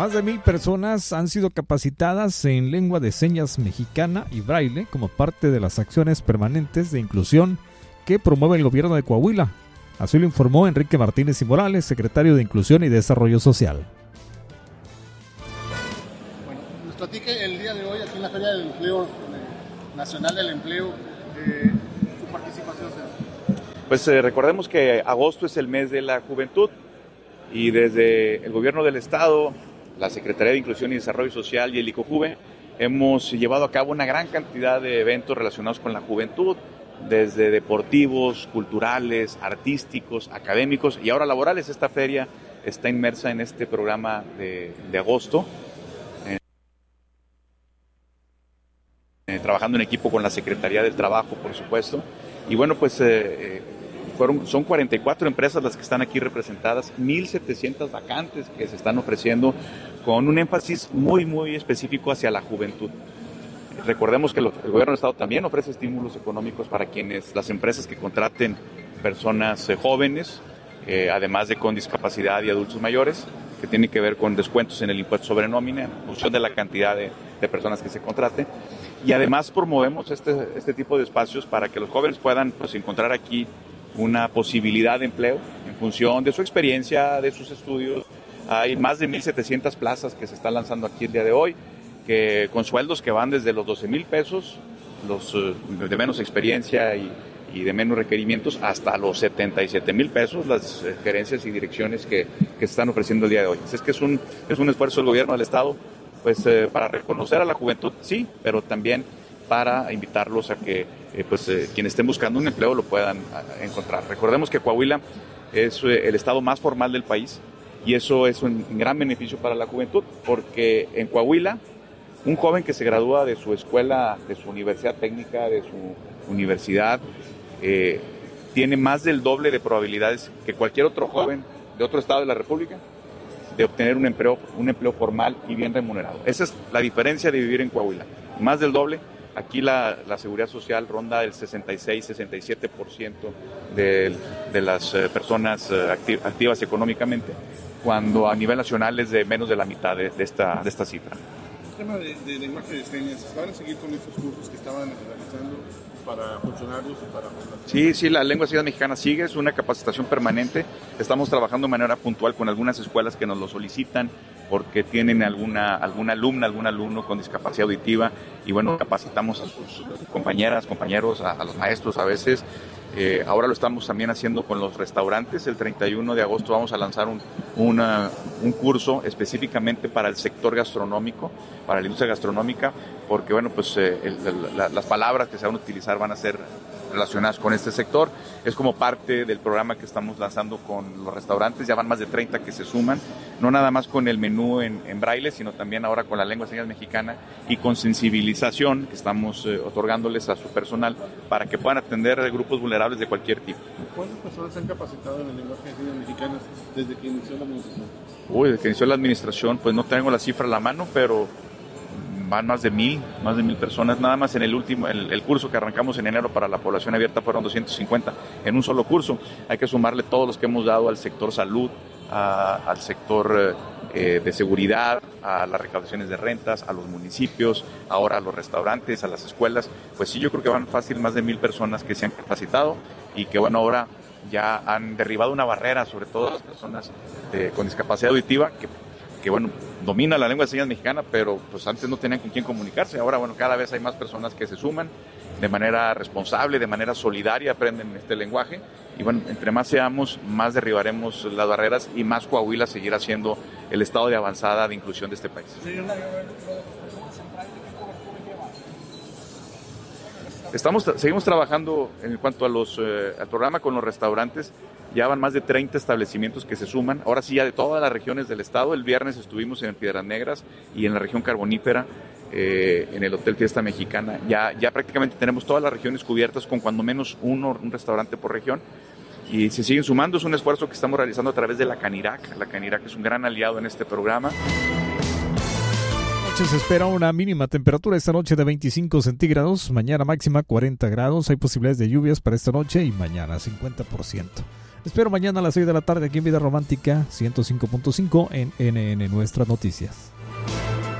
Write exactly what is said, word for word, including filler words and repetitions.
Más de mil personas han sido capacitadas en lengua de señas mexicana y braille como parte de las acciones permanentes de inclusión que promueve el gobierno de Coahuila. Así lo informó Enrique Martínez y Morales, secretario de Inclusión y Desarrollo Social. Bueno, nos platique el día de hoy aquí en la Feria del Empleo Nacional del Empleo, eh, su participación. Pues eh, recordemos que agosto es el mes de la juventud y desde el gobierno del estado, la Secretaría de Inclusión y Desarrollo Social y el ICOJUVE hemos llevado a cabo una gran cantidad de eventos relacionados con la juventud, desde deportivos, culturales, artísticos, académicos y ahora laborales. Esta feria está inmersa en este programa de, de agosto, eh, eh, trabajando en equipo con la Secretaría del Trabajo, por supuesto. Y bueno, pues eh, eh, fueron, son cuarenta y cuatro empresas las que están aquí representadas, mil setecientas vacantes que se están ofreciendo con un énfasis muy, muy específico hacia la juventud. Recordemos que el gobierno del estado también ofrece estímulos económicos para quienes, las empresas que contraten personas eh, jóvenes, eh, además de con discapacidad y adultos mayores, que tienen que ver con descuentos en el impuesto sobre nómina, en función de la cantidad de, de personas que se contraten. Y además promovemos este, este tipo de espacios para que los jóvenes puedan pues, encontrar aquí una posibilidad de empleo en función de su experiencia, de sus estudios. Hay más de mil setecientas plazas que se están lanzando aquí el día de hoy, que con sueldos que van desde los doce mil pesos, los uh, de menos experiencia y, y de menos requerimientos, hasta los setenta y siete mil pesos, las uh, gerencias y direcciones que, que se están ofreciendo el día de hoy. Es que es un, es un esfuerzo del gobierno del estado pues, eh, para reconocer a la juventud, sí, pero también para invitarlos a que eh, pues, eh, quienes estén buscando un empleo lo puedan uh, encontrar. Recordemos que Coahuila es uh, el estado más formal del país y eso es un gran beneficio para la juventud, porque en Coahuila un joven que se gradúa de su escuela, de su universidad técnica, de su universidad, eh, tiene más del doble de probabilidades que cualquier otro joven de otro estado de la República de obtener un empleo, un empleo formal y bien remunerado. Esa es la diferencia de vivir en Coahuila. Más del doble. Aquí la, la seguridad social ronda el sesenta y seis, sesenta y siete por ciento de, de las eh, personas eh, activ, activas económicamente, cuando a nivel nacional es de menos de la mitad de, de, esta, de esta cifra. El tema de, de lenguaje de señas, ¿van a seguir con estos cursos que estaban realizando para funcionarios y para... Sí, sí, la lengua de señas mexicana sigue, es una capacitación permanente. Estamos trabajando de manera puntual con algunas escuelas que nos lo solicitan porque tienen alguna, alguna alumna, algún alumno con discapacidad auditiva y bueno, capacitamos a sus compañeras, compañeros, a, a los maestros a veces. Eh, ahora lo estamos también haciendo con los restaurantes. El treinta y uno de agosto vamos a lanzar un, una, un curso específicamente para el sector gastronómico, para la industria gastronómica, porque bueno, pues eh, el, la, las palabras que se van a utilizar van a ser relacionadas con este sector. Es como parte del programa que estamos lanzando con los restaurantes. Ya van más de treinta que se suman, no nada más con el menú en, en braille, sino también ahora con la lengua de señas mexicana y con sensibilización que estamos eh, otorgándoles a su personal para que puedan atender grupos vulnerables de cualquier tipo. ¿Cuántas personas se han capacitado en el lenguaje de señas mexicanas desde que inició la administración? Uy, desde que inició la administración, pues no tengo la cifra a la mano, pero van más de mil, más de mil personas. Nada más en el último, el, el curso que arrancamos en enero para la población abierta fueron doscientos cincuenta en un solo curso. Hay que sumarle todos los que hemos dado al sector salud, a, al sector eh, de seguridad, a las recaudaciones de rentas, a los municipios, ahora a los restaurantes, a las escuelas. Pues sí, yo creo que van fácil más de mil personas que se han capacitado y que bueno, ahora ya han derribado una barrera, sobre todo las personas eh, con discapacidad auditiva, que que bueno, domina la lengua de señas mexicana, pero pues antes no tenían con quién comunicarse. Ahora, bueno, cada vez hay más personas que se suman de manera responsable, de manera solidaria, aprenden este lenguaje. Y bueno, entre más seamos, más derribaremos las barreras y más Coahuila seguirá siendo el estado de avanzada de inclusión de este país. Estamos, seguimos trabajando en cuanto a los, eh, al programa con los restaurantes. Ya van más de treinta establecimientos que se suman. Ahora sí, ya de todas las regiones del estado. El viernes estuvimos en Piedras Negras y en la región carbonífera, eh, en el Hotel Fiesta Mexicana. Ya, ya prácticamente tenemos todas las regiones cubiertas con cuando menos uno, un restaurante por región. Y se siguen sumando. Es un esfuerzo que estamos realizando a través de la Canirac. La Canirac es un gran aliado en este programa. Se espera una mínima temperatura esta noche de veinticinco centígrados, mañana máxima cuarenta grados, hay posibilidades de lluvias para esta noche y mañana cincuenta por ciento. Espero mañana a las seis de la tarde aquí en Vida Romántica ciento cinco punto cinco en N N Nuestras Noticias.